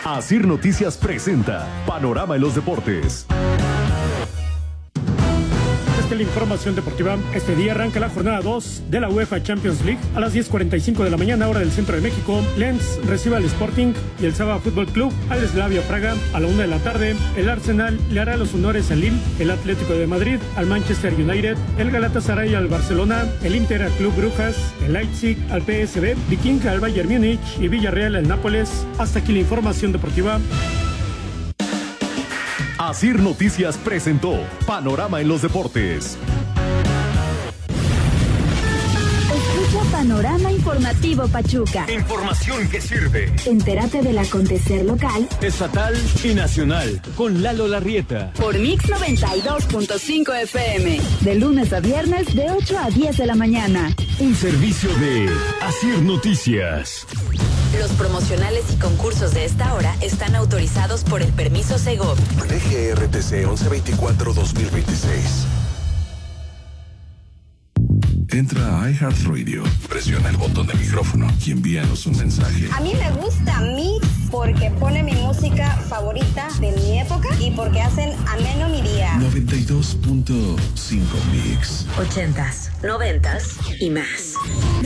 Asir Noticias presenta Panorama en los Deportes. La información deportiva. Este día arranca la jornada 2 de la UEFA Champions League. A las 10:45 de la mañana, hora del centro de México, Lens recibe al Sporting y el Saba Fútbol Club al Slavia Praga. A la 1 de la tarde, el Arsenal le hará los honores al Lille, el Atlético de Madrid al Manchester United, el Galatasaray al Barcelona, el Inter al Club Brujas, el Leipzig al PSV, Viking al Bayern Múnich y Villarreal al Nápoles. Hasta aquí la información deportiva. Asir Noticias presentó Panorama en los Deportes. Escucha Panorama Informativo Pachuca. Información que sirve. Entérate del acontecer local, estatal y nacional. Con Lalo Larrieta. Por Mix 92.5 FM. De lunes a viernes de 8 a 10 de la mañana. Un servicio de Asir Noticias. Los promocionales y concursos de esta hora están autorizados por el permiso Segov. DGRTC 1124-2026. Entra a iHeartRadio, presiona el botón de micrófono y envíanos un mensaje. A mí me gusta Mix porque pone mi música favorita de mi época y porque hacen ameno mi día. 92.5 Mix. 80s, 90s y más.